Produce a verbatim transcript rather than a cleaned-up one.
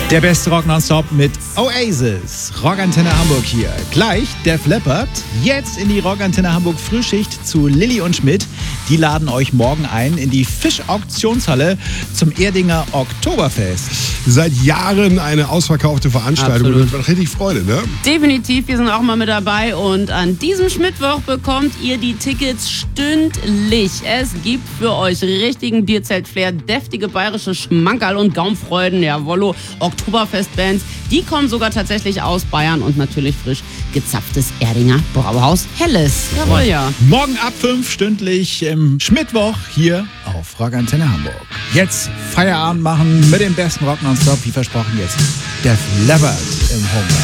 Der beste Rock nonstop mit Oasis. Rockantenne Hamburg hier. Gleich Def Leppard. Jetzt in die Rockantenne Hamburg Frühschicht zu Lilly und Schmidt. Die laden euch morgen ein in die Fischauktionshalle zum Erdinger Oktoberfest. Seit Jahren eine ausverkaufte Veranstaltung. Absolut. Das macht richtig Freude, ne? Definitiv, wir sind auch mal mit dabei und an diesem Mittwoch bekommt ihr die Tickets stündlich. Es gibt für euch richtigen Bierzelt-Flair, deftige bayerische Schmankerl und Gaumfreuden, jawollo, Oktoberfestbands. Die kommen sogar tatsächlich aus Bayern und natürlich frisch gezapftes Erdinger Brauhaus Helles. Jawohl, ja. Morgen ab fünf stündlich im Schmittwoch hier auf Rockantenne Hamburg. Jetzt Feierabend machen mit dem besten Rock nonstop, wie versprochen jetzt Def Leppard im Home.